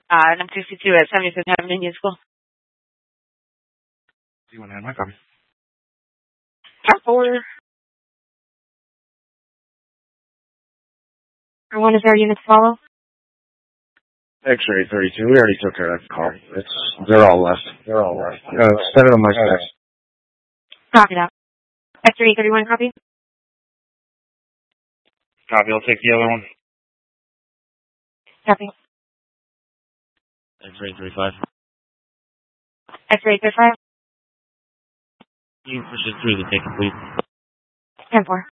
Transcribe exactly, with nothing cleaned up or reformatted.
Uh, number sixty-two at seventy-fifth Avenue Indian School. Do you want to have my copy? Four. Or one is our unit to follow? X-ray thirty-two. We already took care of that call. It's, they're all left. They're all left. Uh, send it on my text. Copy that. X-ray thirty-one copy? Copy. I'll take the other one. Copy. X-ray thirty-five. X-ray thirty-five? You push it through the ticket, please. ten four.